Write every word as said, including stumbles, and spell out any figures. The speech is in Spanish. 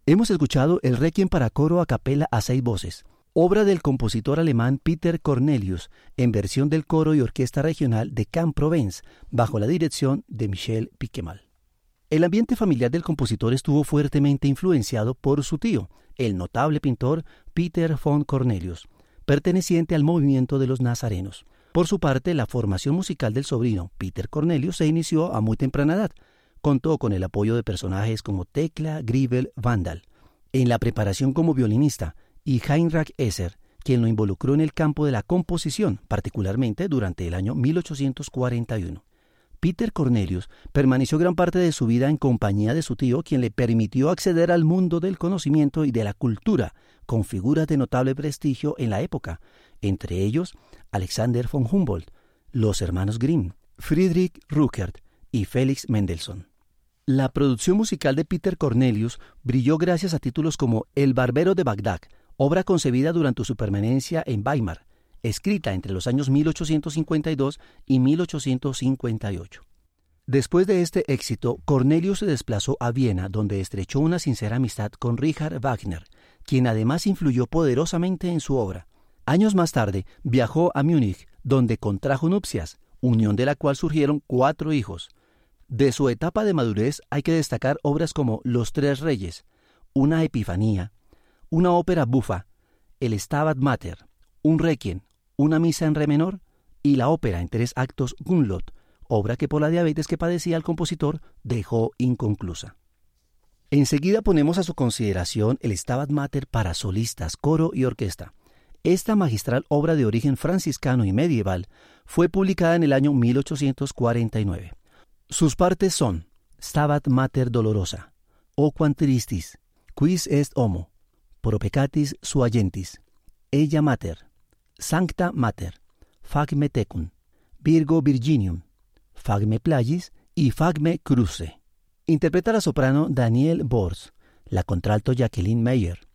Hemos escuchado el Requiem para coro a capela a seis voces, obra del compositor alemán Peter Cornelius, en versión del coro y orquesta regional de Caen-Provence, bajo la dirección de Michel Piquemal. El ambiente familiar del compositor estuvo fuertemente influenciado por su tío, el notable pintor Peter von Cornelius, perteneciente al movimiento de los nazarenos. Por su parte, la formación musical del sobrino, Peter Cornelius, se inició a muy temprana edad. Contó con el apoyo de personajes como Tekla Griebel Vandal en la preparación como violinista y Heinrich Esser, quien lo involucró en el campo de la composición, particularmente durante el año mil ochocientos cuarenta y uno. Peter Cornelius permaneció gran parte de su vida en compañía de su tío, quien le permitió acceder al mundo del conocimiento y de la cultura, con figuras de notable prestigio en la época, entre ellos Alexander von Humboldt, los hermanos Grimm, Friedrich Rückert y Felix Mendelssohn. La producción musical de Peter Cornelius brilló gracias a títulos como El Barbero de Bagdad, obra concebida durante su permanencia en Weimar, escrita entre los años mil ochocientos cincuenta y dos y mil ochocientos cincuenta y ocho. Después de este éxito, Cornelius se desplazó a Viena, donde estrechó una sincera amistad con Richard Wagner, quien además influyó poderosamente en su obra. Años más tarde, viajó a Múnich, donde contrajo nupcias, unión de la cual surgieron cuatro hijos. De su etapa de madurez hay que destacar obras como Los Tres Reyes, una Epifanía, una ópera bufa, el Stabat Mater, un Requiem, una misa en re menor y la ópera en tres actos Gunlot, obra que por la diabetes que padecía el compositor dejó inconclusa. Enseguida ponemos a su consideración el Stabat Mater para solistas, coro y orquesta. Esta magistral obra de origen franciscano y medieval fue publicada en el año mil ochocientos cuarenta y nueve. Sus partes son Stabat Mater Dolorosa, O Quam Tristis, Quis est Homo, Pro Peccatis Suagentis, Ella Mater, Sancta Mater, Facme Tecum, Virgo Virginium, Facme Plagis y Facme Cruce. Interpreta la soprano Danielle Bors, la contralto Jacqueline Meyer,